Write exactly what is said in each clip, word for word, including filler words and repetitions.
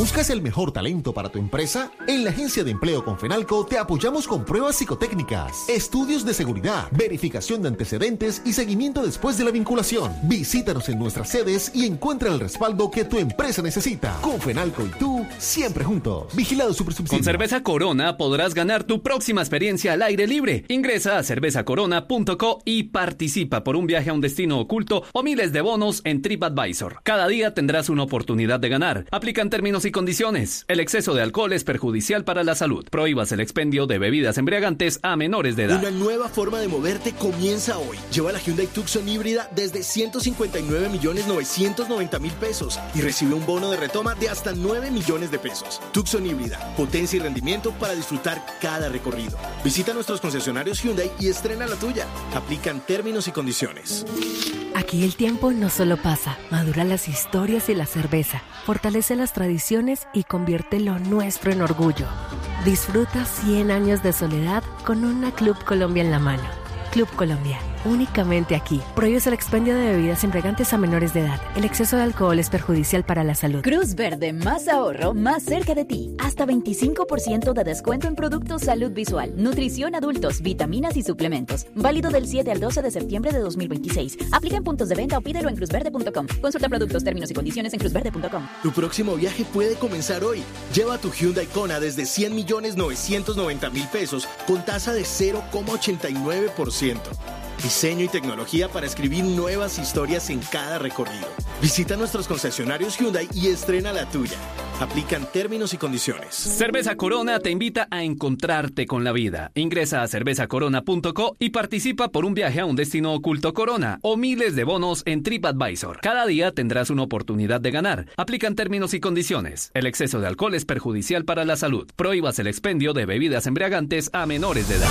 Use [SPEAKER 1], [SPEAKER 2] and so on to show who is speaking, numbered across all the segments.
[SPEAKER 1] ¿Buscas el mejor talento para tu empresa? En la Agencia de Empleo Confenalco te apoyamos con pruebas psicotécnicas, estudios de seguridad, verificación de antecedentes y seguimiento después de la vinculación. Visítanos en nuestras sedes y encuentra el respaldo que tu empresa necesita. Confenalco y tú, siempre juntos. Vigilado Supersubsidio.
[SPEAKER 2] Con Cerveza Corona podrás ganar tu próxima experiencia al aire libre. Ingresa a cerveza corona punto co y participa por un viaje a un destino oculto o miles de bonos en TripAdvisor. Cada día tendrás una oportunidad de ganar. Aplican términos y condiciones. El exceso de alcohol es perjudicial para la salud. Prohíbas el expendio de bebidas embriagantes a menores de edad.
[SPEAKER 3] Una nueva forma de moverte comienza hoy. Lleva la Hyundai Tucson híbrida desde ciento cincuenta y nueve millones novecientos noventa mil pesos y recibe un bono de retoma de hasta nueve millones de pesos. Tucson híbrida, potencia y rendimiento para disfrutar cada recorrido. Visita nuestros concesionarios Hyundai y estrena la tuya. Aplican términos y condiciones.
[SPEAKER 4] Aquí el tiempo no solo pasa, madura las historias y la cerveza, fortalece las tradiciones y convierte lo nuestro en orgullo. Disfruta cien años de soledad con una Club Colombia en la mano. Club Colombia, únicamente aquí. Prohíbes el expendio de bebidas embriagantes a menores de edad. El exceso de alcohol es perjudicial para la salud.
[SPEAKER 5] Cruz Verde, más ahorro, más cerca de ti. Hasta veinticinco por ciento de descuento en productos salud visual, nutrición adultos, vitaminas y suplementos. Válido del siete al doce de septiembre de dos mil veintiséis. Aplica en puntos de venta o pídelo en cruz verde punto com. Consulta productos, términos y condiciones en cruz verde punto com.
[SPEAKER 3] Tu próximo viaje puede comenzar hoy. Lleva tu Hyundai Kona desde cien millones novecientos noventa mil pesos con tasa de cero coma ochenta y nueve por ciento. Diseño y tecnología para escribir nuevas historias en cada recorrido. Visita nuestros concesionarios Hyundai y estrena la tuya. Aplican términos y condiciones.
[SPEAKER 2] Cerveza Corona te invita a encontrarte con la vida. Ingresa a cerveza corona punto co y participa por un viaje a un destino oculto Corona o miles de bonos en TripAdvisor. Cada día tendrás una oportunidad de ganar. Aplican términos y condiciones. El exceso de alcohol es perjudicial para la salud. Prohíbas el expendio de bebidas embriagantes a menores de edad.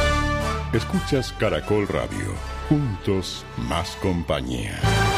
[SPEAKER 6] Escuchas Caracol Radio. Juntos, más compañía.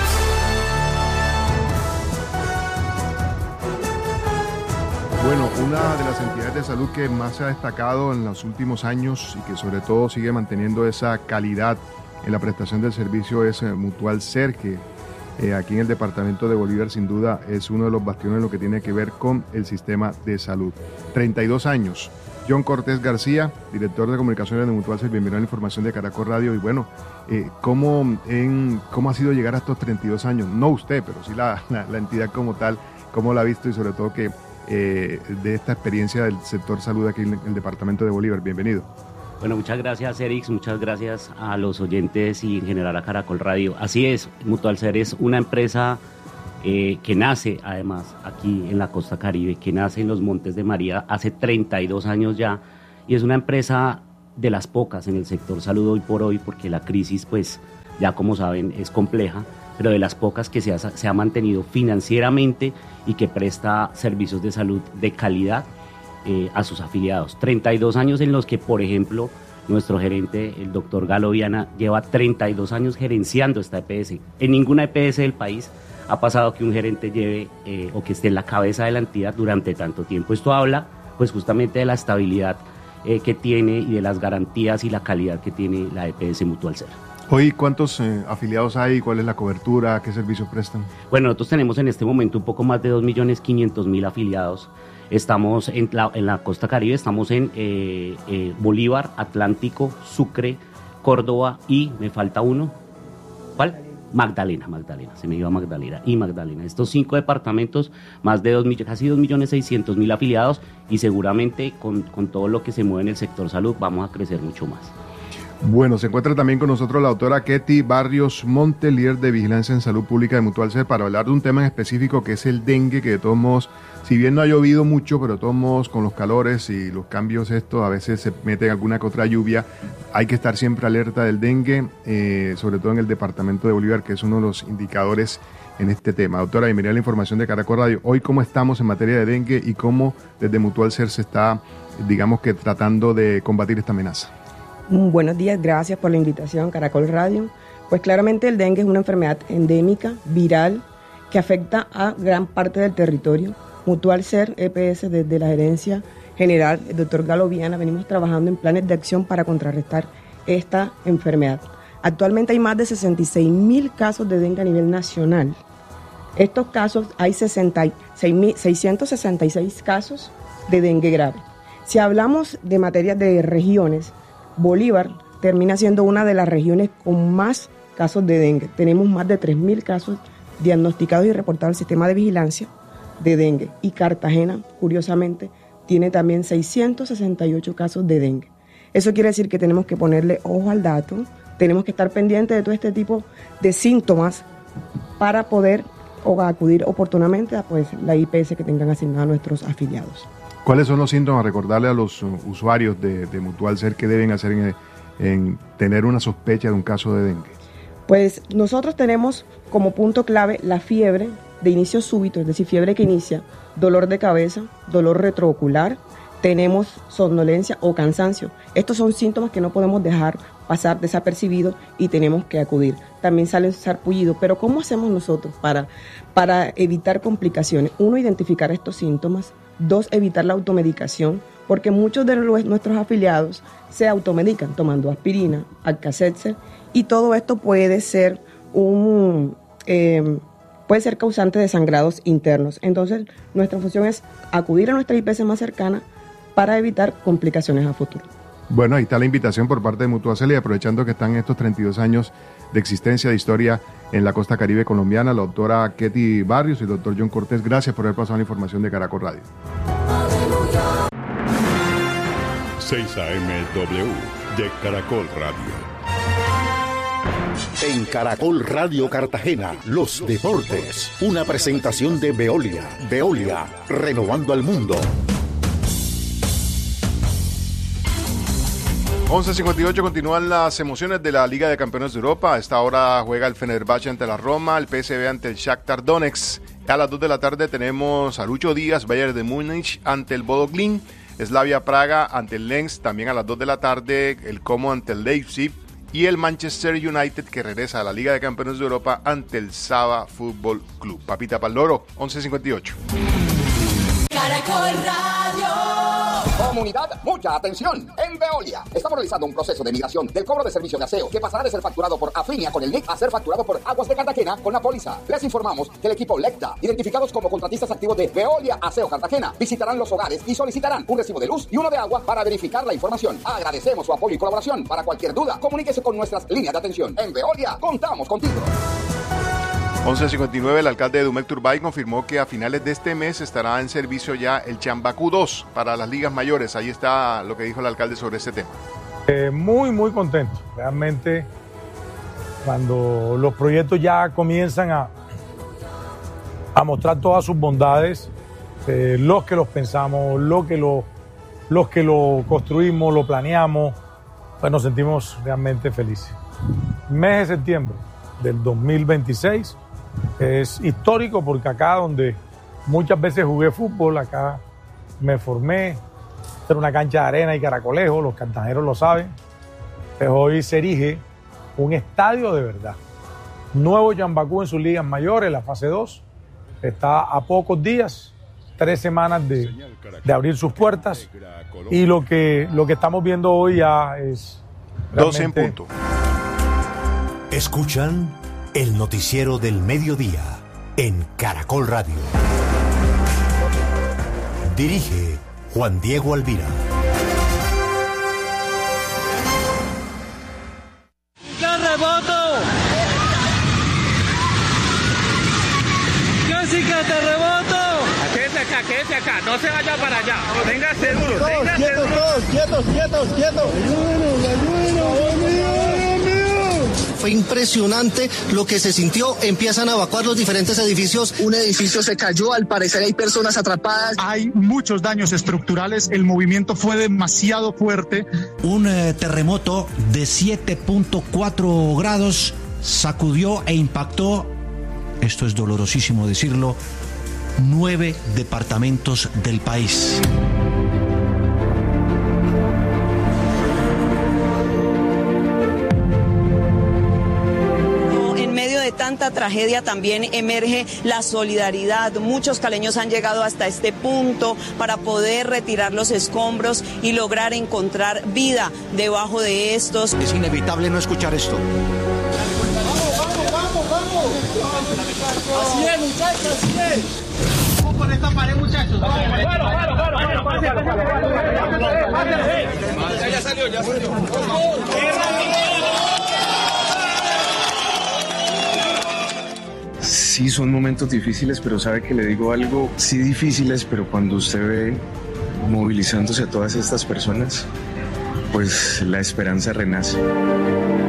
[SPEAKER 7] Bueno, una de las entidades de salud que más se ha destacado en los últimos años y que sobre todo sigue manteniendo esa calidad en la prestación del servicio es eh, Mutual Ser, que eh, aquí en el departamento de Bolívar sin duda es uno de los bastiones en lo que tiene que ver con el sistema de salud. treinta y dos años. John Cortés García, director de comunicaciones de Mutual Ser, bienvenido a la información de Caracol Radio. Y bueno, eh, ¿cómo, en, ¿cómo ha sido llegar a estos treinta y dos años? No usted, pero sí la, la, la entidad como tal, ¿cómo la ha visto? Y sobre todo que eh, de esta experiencia del sector salud aquí en el departamento de Bolívar. Bienvenido.
[SPEAKER 8] Bueno, muchas gracias, Erix, muchas gracias a los oyentes y en general a Caracol Radio. Así es, Mutual Ser es una empresa Eh, que nace además aquí en la costa caribe, que nace en los Montes de María hace treinta y dos años ya, y es una empresa de las pocas en el sector salud hoy por hoy, porque la crisis pues ya como saben es compleja, pero de las pocas que se ha, se ha mantenido financieramente y que presta servicios de salud de calidad eh, a sus afiliados. treinta y dos años en los que, por ejemplo, nuestro gerente, el doctor Galo Viana, lleva treinta y dos años gerenciando esta E P S. En ninguna E P S del país ha pasado que un gerente lleve eh, o que esté en la cabeza de la entidad durante tanto tiempo. Esto habla pues justamente de la estabilidad eh, que tiene y de las garantías y la calidad que tiene la E P S Mutual Ser.
[SPEAKER 7] Hoy, ¿cuántos eh, afiliados hay? ¿Cuál es la cobertura? ¿Qué servicios prestan?
[SPEAKER 8] Bueno, nosotros tenemos en este momento un poco más de dos millones quinientos mil afiliados. Estamos en la, en la costa caribe, estamos en eh, eh, Bolívar, Atlántico, Sucre, Córdoba y me falta uno. ¿Cuál? Magdalena, Magdalena, se me iba Magdalena y Magdalena. Estos cinco departamentos, más de dos millones, casi dos millones seiscientos mil afiliados y seguramente con, con todo lo que se mueve en el sector salud vamos a crecer mucho más.
[SPEAKER 7] Bueno, se encuentra también con nosotros la doctora Ketty Barrios Monte, líder de Vigilancia en Salud Pública de Mutual Ser, para hablar de un tema en específico que es el dengue, que de todos modos, si bien no ha llovido mucho, pero de todos modos con los calores y los cambios estos, a veces se mete alguna que otra lluvia, hay que estar siempre alerta del dengue, eh, sobre todo en el departamento de Bolívar, que es uno de los indicadores en este tema. Doctora, bienvenida a la información de Caracol Radio. Hoy, ¿cómo estamos en materia de dengue y cómo desde Mutual Ser se está, digamos que tratando de combatir esta amenaza?
[SPEAKER 9] Buenos días, gracias por la invitación, Caracol Radio. Pues claramente el dengue es una enfermedad endémica, viral, que afecta a gran parte del territorio. Mutual Ser, E P S, desde la gerencia general, el doctor Galo Viana, venimos trabajando en planes de acción para contrarrestar esta enfermedad. Actualmente hay más de sesenta y seis mil casos de dengue a nivel nacional. Estos casos, hay seiscientos sesenta y seis casos de dengue grave. Si hablamos de materia de regiones, Bolívar termina siendo una de las regiones con más casos de dengue. Tenemos más de tres mil casos diagnosticados y reportados al sistema de vigilancia de dengue. Y Cartagena, curiosamente, tiene también seiscientos sesenta y ocho casos de dengue. Eso quiere decir que tenemos que ponerle ojo al dato, tenemos que estar pendientes de todo este tipo de síntomas para poder o acudir oportunamente a pues, la I P S que tengan asignada nuestros afiliados.
[SPEAKER 7] ¿Cuáles son los síntomas? Recordarle a los uh, usuarios de, de Mutual Ser qué deben hacer en, en tener una sospecha de un caso de dengue.
[SPEAKER 9] Pues nosotros tenemos como punto clave la fiebre de inicio súbito, es decir, fiebre que inicia, dolor de cabeza, dolor retroocular, tenemos somnolencia o cansancio. Estos son síntomas que no podemos dejar pasar desapercibidos y tenemos que acudir. También sale sarpullido, pero ¿cómo hacemos nosotros para, para evitar complicaciones? Uno, identificar estos síntomas. Dos, evitar la automedicación, porque muchos de los, nuestros afiliados se automedican tomando aspirina, Alka-Seltzer, y todo esto puede ser un eh, puede ser causante de sangrados internos. Entonces, nuestra función es acudir a nuestra I P S más cercana para evitar complicaciones a futuro.
[SPEAKER 7] Bueno, ahí está la invitación por parte de Mutual Ser, y aprovechando que están estos treinta y dos años de existencia, de historia en la costa caribe colombiana, la doctora Ketty Barrios y el doctor John Cortés, gracias por haber pasado la información de Caracol Radio.
[SPEAKER 6] seis A M W de Caracol Radio.
[SPEAKER 1] En Caracol Radio Cartagena, los deportes. Una presentación de Veolia. Veolia, renovando al mundo.
[SPEAKER 7] once cincuenta y ocho, continúan las emociones de la Liga de Campeones de Europa. A esta hora juega el Fenerbahce ante la Roma, el P S V ante el Shakhtar Donetsk. A las dos de la tarde tenemos a Lucho Díaz, Bayern de Múnich ante el Bodo Glimt, Slavia Praga ante el Lens. También a las dos de la tarde el Como ante el Leipzig, y el Manchester United, que regresa a la Liga de Campeones de Europa ante el Saba Fútbol Club. Papita Paldoro, once cincuenta y ocho.
[SPEAKER 10] Caracol Radio.
[SPEAKER 11] Comunidad, mucha atención. En Veolia estamos realizando un proceso de migración del cobro de servicio de aseo, que pasará de ser facturado por Afinia con el N I C a ser facturado por Aguas de Cartagena con la póliza. Les informamos que el equipo Lecta, identificados como contratistas activos de Veolia Aseo Cartagena, visitarán los hogares y solicitarán un recibo de luz y uno de agua para verificar la información. Agradecemos su apoyo y colaboración. Para cualquier duda, comuníquese con nuestras líneas de atención. En Veolia, contamos contigo.
[SPEAKER 7] once cincuenta y nueve, el alcalde de Dumec Turbay confirmó que a finales de este mes estará en servicio ya el Chambacú dos para las ligas mayores. Ahí está lo que dijo el alcalde sobre este tema.
[SPEAKER 12] Eh, muy, muy contento. Realmente, cuando los proyectos ya comienzan a, a mostrar todas sus bondades, eh, los que los pensamos, los que lo, los que lo construimos, lo planeamos, pues nos sentimos realmente felices. Mes de septiembre del dos mil veintiséis es histórico, porque acá donde muchas veces jugué fútbol, acá me formé, era una cancha de arena y caracolejo, los cartageneros lo saben, pues hoy se erige un estadio de verdad. Nuevo Chambacú en sus ligas mayores, la fase dos, está a pocos días, tres semanas de, de abrir sus puertas, y lo que, lo que estamos viendo hoy ya es
[SPEAKER 7] doce en punto.
[SPEAKER 13] Escuchan el noticiero del mediodía en Caracol Radio. Dirige Juan Diego Alvira.
[SPEAKER 14] ¡Terremoto! ¡Jessica, terremoto! Quédese acá, quédese acá, no se vaya para allá. Venga seguro, venga seguro.
[SPEAKER 15] Todos, quietos, quietos, quietos. Ayúdenos, ayúdenos, Dios mío.
[SPEAKER 16] Fue impresionante lo que se sintió. Empiezan a evacuar los diferentes edificios. Un edificio se cayó, al parecer hay personas atrapadas.
[SPEAKER 17] Hay muchos daños estructurales, el movimiento fue demasiado fuerte.
[SPEAKER 18] Un eh, terremoto de siete punto cuatro grados sacudió e impactó, esto es dolorosísimo decirlo, nueve departamentos del país.
[SPEAKER 19] De tanta tragedia también emerge la solidaridad. Muchos caleños han llegado hasta este punto para poder retirar los escombros y lograr encontrar vida debajo de estos.
[SPEAKER 18] Es inevitable no escuchar esto.
[SPEAKER 15] Vamos, vamos, vamos, vamos. Así es, muchachos, así es. Vamos con esta pared, muchachos. Ya salió, ya salió.
[SPEAKER 20] Sí, son momentos difíciles, pero sabe que le digo algo, sí difíciles, pero cuando usted ve movilizándose a todas estas personas, pues la esperanza renace.